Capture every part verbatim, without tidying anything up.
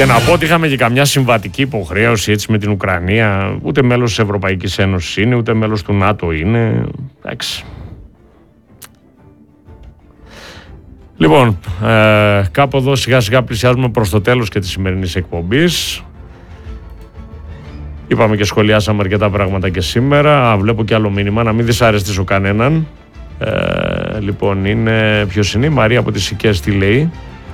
Και να πω ότι είχαμε και καμιά συμβατική υποχρέωση έτσι με την Ουκρανία. Ούτε μέλος της Ευρωπαϊκής Ένωσης είναι, ούτε μέλος του ΝΑΤΟ είναι. Εντάξει. Λοιπόν, ε, κάπου εδώ σιγά σιγά πλησιάζουμε προς το τέλος και της σημερινής εκπομπής. Είπαμε και σχολιάσαμε αρκετά πράγματα και σήμερα. Βλέπω και άλλο μήνυμα, να μην δυσαρεστήσω κανέναν. Ε, λοιπόν, είναι, ποιος είναι, η Μαρία από τις Σικές, τι λέει.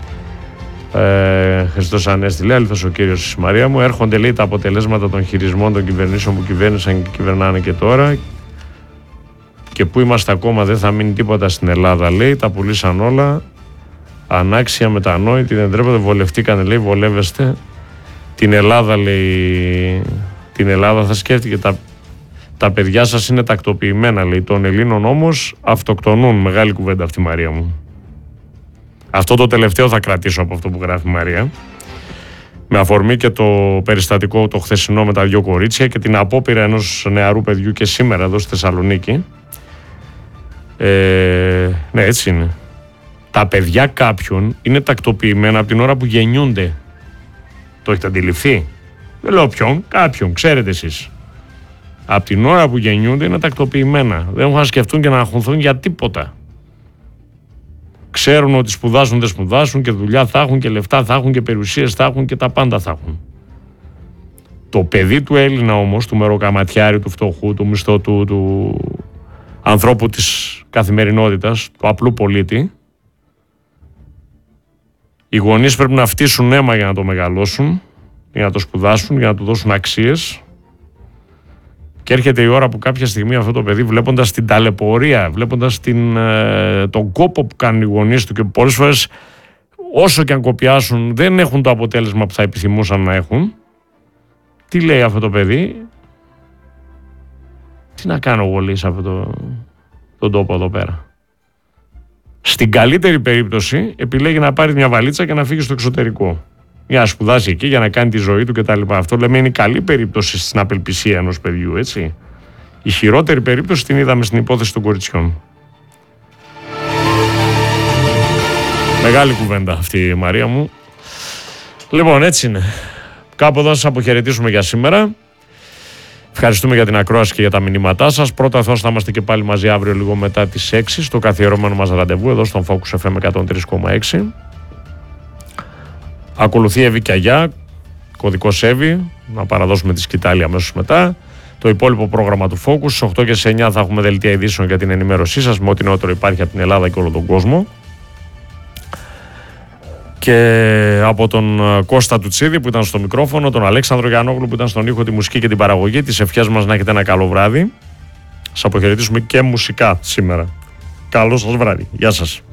Ε, Χριστός Ανέστη λέει, αλήθως ο κύριος της Μαρία μου. Έρχονται, λέει, τα αποτελέσματα των χειρισμών των κυβερνήσεων που κυβέρνησαν και κυβερνάνε και τώρα. Και που είμαστε ακόμα, δεν θα μείνει τίποτα στην Ελλάδα, λέει. Τα πουλήσαν όλα. Ανάξια, μετανόητη, δεν τρέπονται. Βολευτήκανε, λέει, βολεύεστε. Την Ελλάδα, λέει. Την Ελλάδα θα σκέφτηκε. Τα, τα παιδιά σας είναι τακτοποιημένα, λέει. Των Ελλήνων όμως αυτοκτονούν. Μεγάλη κουβέντα αυτή, Μαρία μου. Αυτό το τελευταίο θα κρατήσω από αυτό που γράφει η Μαρία. Με αφορμή και το περιστατικό το χθεσινό με τα δυο κορίτσια και την απόπειρα ενός νεαρού παιδιού και σήμερα εδώ στη Θεσσαλονίκη. Ε, ναι, έτσι είναι. Τα παιδιά κάποιων είναι τακτοποιημένα από την ώρα που γεννιούνται. Το έχετε αντιληφθεί? Δεν λέω ποιον, κάποιον, ξέρετε εσείς. Από την ώρα που γεννιούνται είναι τακτοποιημένα. Δεν έχουν να σκεφτούν και να αγχωθούν για τίποτα. Ξέρουν ότι σπουδάζουν, δεν σπουδάσουν και δουλειά θα έχουν και λεφτά θα έχουν και περιουσίες θα έχουν και τα πάντα θα έχουν. Το παιδί του Έλληνα όμως, του μεροκαματιάρη, του φτωχού, του μισθωτού, του ανθρώπου της καθημερινότητας, του απλού πολίτη, οι γονείς πρέπει να φτύσουν αίμα για να το μεγαλώσουν, για να το σπουδάσουν, για να του δώσουν αξίες. Και έρχεται η ώρα που κάποια στιγμή αυτό το παιδί, βλέποντας την ταλαιπωρία, βλέποντας την, ε, τον κόπο που κάνουν οι γονείς του και πολλές φορές όσο και αν κοπιάσουν δεν έχουν το αποτέλεσμα που θα επιθυμούσαν να έχουν, τι λέει αυτό το παιδί? Τι να κάνω εγώ, λέει, σε αυτό το, τον τόπο εδώ πέρα? Στην καλύτερη περίπτωση επιλέγει να πάρει μια βαλίτσα και να φύγει στο εξωτερικό. Για να σπουδάσει εκεί, για να κάνει τη ζωή του κτλ. Αυτό λέμε είναι η καλή περίπτωση στην απελπισία ενός παιδιού, έτσι. Η χειρότερη περίπτωση την είδαμε στην υπόθεση των κοριτσιών. Μεγάλη κουβέντα αυτή, η Μαρία μου. Λοιπόν, έτσι είναι. Κάπου εδώ σας αποχαιρετήσουμε για σήμερα. Ευχαριστούμε για την ακρόαση και για τα μηνύματά σας. Πρώτα θα είμαστε και πάλι μαζί αύριο λίγο μετά τις έξι στο καθιερωμένο μας ραντεβού εδώ στον Focus εφ εμ εκατόν τρία κόμμα έξι. Ακολουθεί Εύη και Αγιά, κωδικός Εύη, να παραδώσουμε τη σκητάλη αμέσως μετά. Το υπόλοιπο πρόγραμμα του Focus, στις οκτώ και στις εννιά θα έχουμε δελτία ειδήσεων για την ενημέρωσή σας με ό,τι νεότερο υπάρχει από την Ελλάδα και όλο τον κόσμο. Και από τον Κώστα Τουτσίδη που ήταν στο μικρόφωνο, τον Αλέξανδρο Γιαννόγλου που ήταν στον ήχο, τη μουσική και την παραγωγή, τις ευχές μας να έχετε ένα καλό βράδυ. Σας αποχαιρετήσουμε και μουσικά σήμερα. Καλό σας βράδυ. Γεια σας.